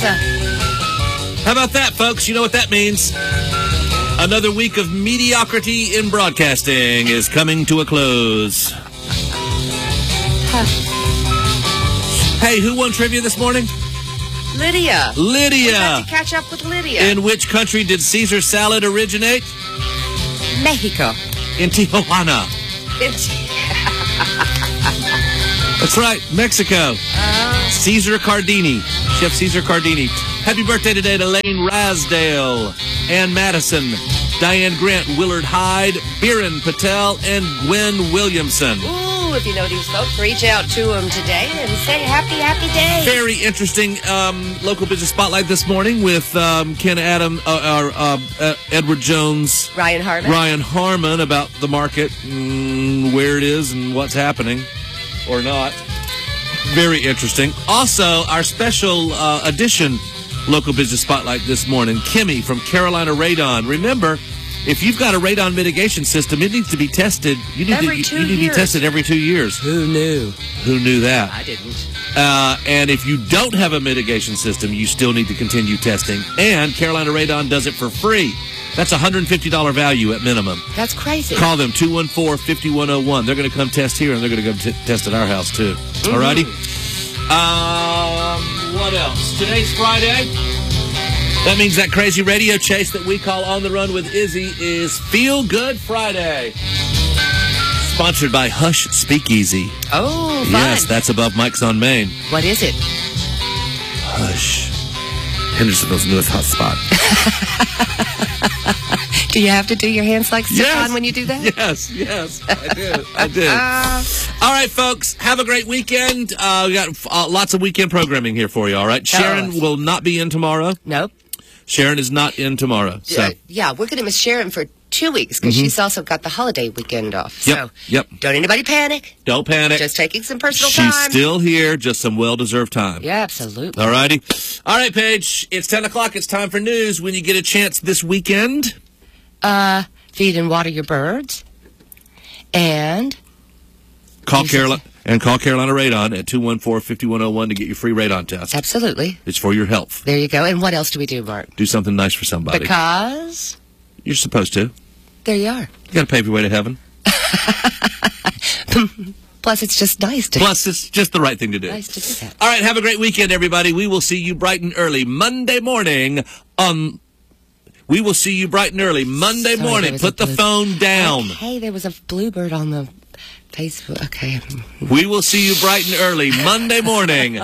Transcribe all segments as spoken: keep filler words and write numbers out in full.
How about that, folks? You know what that means. Another week of mediocrity in broadcasting is coming to a close. Huh. Hey, who won trivia this morning? Lydia. Lydia. We have to catch up with Lydia. In which country did Caesar salad originate? Mexico. In Tijuana. It's... That's right, Mexico. Uh, Caesar Cardini. Chef Caesar Cardini. Happy birthday today to Lane Rasdale, Ann Madison, Diane Grant, Willard Hyde, Biren Patel, and Gwen Williamson. ooh, if you know these folks, reach out to them today and say happy, happy day. Very interesting um, local business spotlight this morning with um, Ken Adam, uh, uh, uh, Edward Jones, Ryan Harmon. Ryan Harmon about the market, mm, where it is and what's happening or not. Very interesting. Also, our special uh, edition local business spotlight this morning, Kimmy from Carolina Radon. Remember, if you've got a radon mitigation system, it needs to be tested. You need every to, two you need to be years. tested every two years. Who knew? Who knew that? I didn't. Uh, and if you don't have a mitigation system, you still need to continue testing. And Carolina Radon does it for free. That's a one hundred fifty dollars value at minimum. That's crazy. Call them, two one four, five one zero one. They're going to come test here, and they're going to go t- test at our house, too. Mm-hmm. All righty? Um, what else? Today's Friday. That means that crazy radio chase that we call On the Run with Izzy is Feel Good Friday. Sponsored by Hush Speakeasy. Oh, fun. Yes, that's above Mike's on Main. What is it? Hush. Hendersonville's newest hot spot. Do you have to do your hands like Stefan Yes. when you do that? Yes, yes, I did. I did. All right, folks, have a great weekend. Uh, we got uh, lots of weekend programming here for you, all right? Sharon Oh. will not be in tomorrow. Nope. Sharon is not in tomorrow. So. Uh, yeah, we're going to miss Sharon for two weeks because she's also got the holiday weekend off. Yep, So yep. don't anybody panic. Don't panic. Just taking some personal She's time. still here, just some well-deserved time. Yeah, absolutely. All righty. All right, Paige, it's ten o'clock. It's time for news. When you get a chance this weekend, Uh, feed and water your birds. And call Use Carolina and call Carolina Radon at two one four, five one zero one to get your free radon test. absolutely. It's for your health. There you go. And what else do we do, Mark? Do something nice for somebody. Because You're supposed to. there you are. You got to pave your way to heaven. Plus, it's just nice to Plus, it's just the right thing to do. nice to do that. All right, have a great weekend, everybody. We will see you bright and early Monday morning on... We will see you bright and early Monday Sorry, there morning. was Put a the blue- phone down. Hey, there was a bluebird on the Facebook. Okay. We will see you bright and early Monday morning.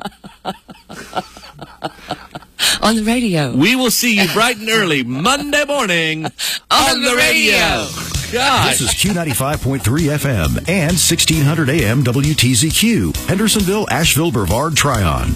On the radio. We will see you bright and early Monday morning on, On the the radio. radio. God. This is Q ninety-five point three F M and sixteen hundred A M W T Z Q, Hendersonville, Asheville, Brevard, Tryon.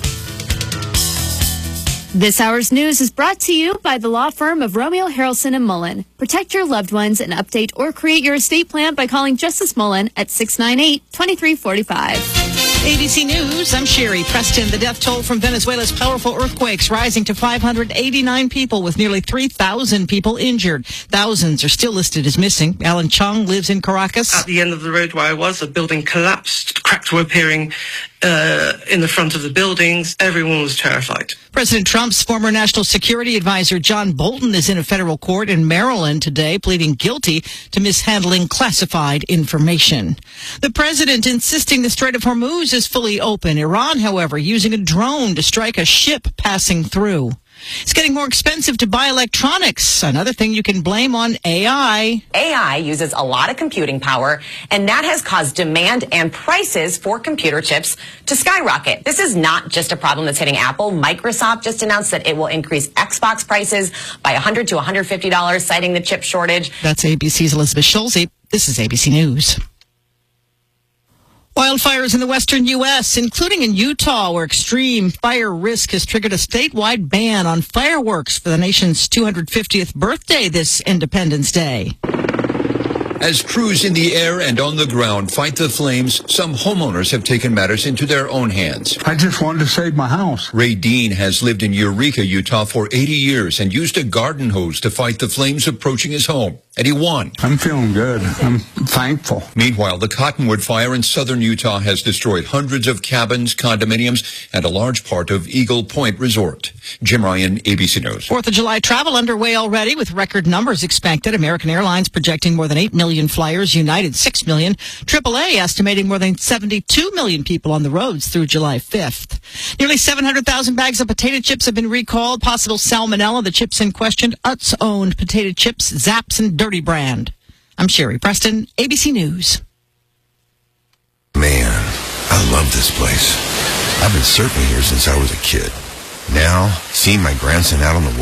This hour's news is brought to you by the law firm of Romeo Harrelson and Mullen. Protect your loved ones and update or create your estate plan by calling Justice Mullen at six nine eight, two three four five. A B C News, I'm Sherry Preston. The death toll from Venezuela's powerful earthquakes rising to five hundred eighty-nine people with nearly three thousand people injured. Thousands are still listed as missing. Alan Chung lives in Caracas. At the end of the road where I was, a building collapsed. Cracks were appearing uh, in the front of the buildings. Everyone was terrified. President Trump's former national security advisor John Bolton is in a federal court in Maryland today, pleading guilty to mishandling classified information. The president insisting the Strait of Hormuz is fully open. Iran, however, using a drone to strike a ship passing through. It's getting more expensive to buy electronics. Another thing you can blame on A I. A I uses a lot of computing power, and that has caused demand and prices for computer chips to skyrocket. This is not just a problem that's hitting Apple. Microsoft just announced that it will increase Xbox prices by one hundred to one hundred fifty dollars, citing the chip shortage. That's A B C's Elizabeth Schulze. This is A B C News. Wildfires in the western U S, including in Utah, where extreme fire risk has triggered a statewide ban on fireworks for the nation's two hundred fiftieth birthday this Independence Day. As crews in the air and on the ground fight the flames, some homeowners have taken matters into their own hands. I just wanted to save my house. Ray Dean has lived in Eureka, Utah for eighty years and used a garden hose to fight the flames approaching his home. and he won. I'm feeling good. I'm thankful. Meanwhile, the Cottonwood Fire in southern Utah has destroyed hundreds of cabins, condominiums, and a large part of Eagle Point Resort. Jim Ryan, A B C News. Fourth of July travel underway already with record numbers expected. American Airlines projecting more than eight million flyers, United six million. triple A estimating more than seventy-two million people on the roads through July fifth. Nearly seven hundred thousand bags of potato chips have been recalled. Possible salmonella. The chips in question, Utz-owned potato chips, Zapp's and Dirty Brand. I'm Sherry Preston, A B C News. Man, I love this place. I've been surfing here since I was a kid. Now, seeing my grandson out on the